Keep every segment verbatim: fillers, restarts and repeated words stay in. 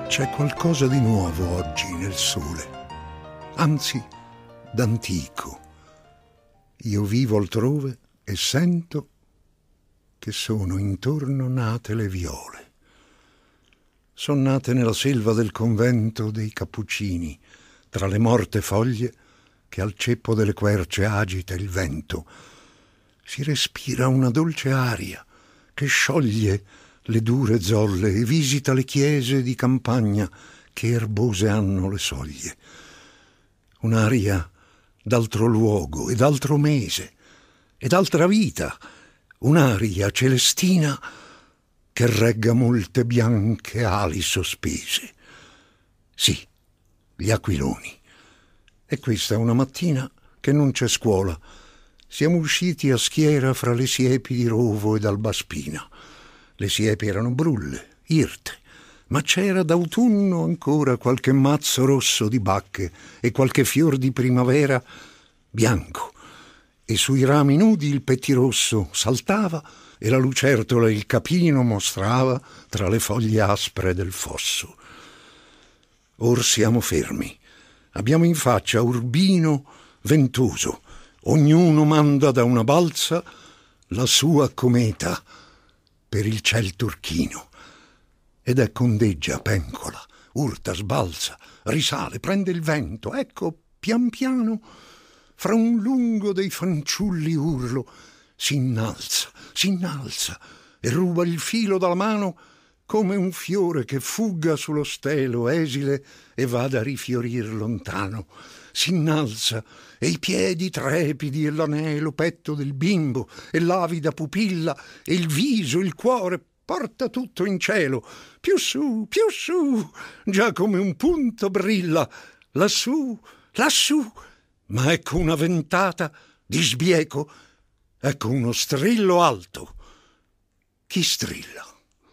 C'è qualcosa di nuovo oggi nel sole, anzi d'antico. Io vivo altrove e sento che sono intorno nate le viole. Son nate nella selva del convento dei Cappuccini, tra le morte foglie che al ceppo delle querce agita il vento. Si respira una dolce aria che scioglie le dure zolle e visita le chiese di campagna che erbose hanno le soglie. Un'aria d'altro luogo e d'altro mese e d'altra vita, un'aria celestina che regga molte bianche ali sospese. Sì, gli aquiloni. E questa una mattina che non c'è scuola. Siamo usciti a schiera fra le siepi di rovo ed albaspina. Le siepi erano brulle, irte, ma c'era d'autunno ancora qualche mazzo rosso di bacche e qualche fior di primavera bianco. E sui rami nudi il pettirosso saltava e la lucertola il capino mostrava tra le foglie aspre del fosso. Or siamo fermi. Abbiamo in faccia Urbino ventoso. Ognuno manda da una balza la sua cometa per il ciel turchino. Ed ecco ondeggia, pencola, urta, sbalza, risale, prende il vento. Ecco, pian piano, fra un lungo dei fanciulli urlo, si innalza, si innalza e ruba il filo dalla mano come un fiore che fugga sullo stelo esile e vada a rifiorir lontano. Si innalza e i piedi trepidi e l'anelo petto del bimbo e l'avida pupilla e il viso, il cuore, porta tutto in cielo. Più su, più su, già come un punto brilla. Lassù, lassù, ma ecco una ventata di sbieco, ecco uno strillo alto. Chi strilla?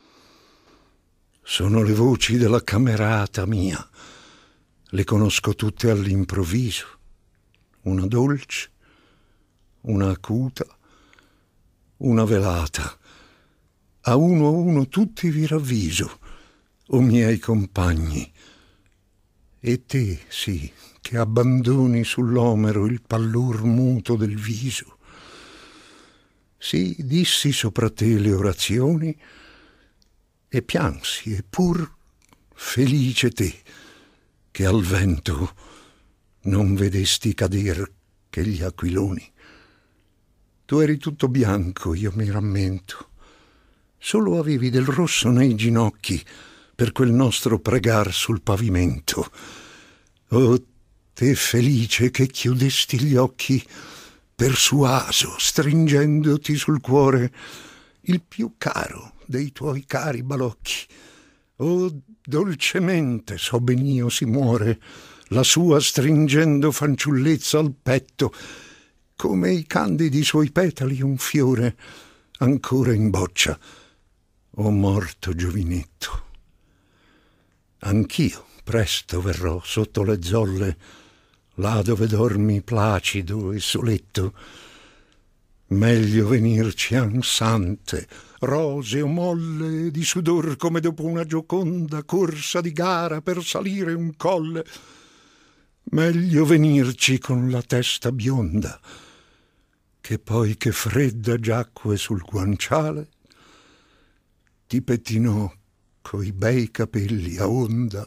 Sono le voci della camerata mia. Le conosco tutte all'improvviso. Una dolce, una acuta, una velata. A uno a uno tutti vi ravviso, o miei compagni. E te, sì, che abbandoni sull'omero il pallor muto del viso. Sì, dissi sopra te le orazioni e piansi, e pur felice te, che al vento non vedesti cader che gli aquiloni. Tu eri tutto bianco, io mi rammento, solo avevi del rosso nei ginocchi per quel nostro pregar sul pavimento. Oh, te felice che chiudesti gli occhi persuaso, stringendoti sul cuore il più caro dei tuoi cari balocchi. Oh, dolcemente so ben'io si muore la sua stringendo fanciullezza al petto, come i candidi suoi petali un fiore ancora in boccia. O morto giovinetto, anch'io presto verrò sotto le zolle, là dove dormi placido e soletto. Meglio venirci ansante, roseo molle di sudor come dopo una gioconda corsa di gara per salire un colle. Meglio venirci con la testa bionda, che poi che fredda giacque sul guanciale, ti pettinò coi bei capelli a onda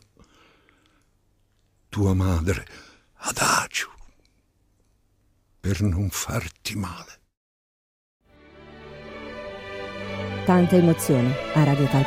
tua madre adagio per non farti male. Tanta emozione a Radio Talpa.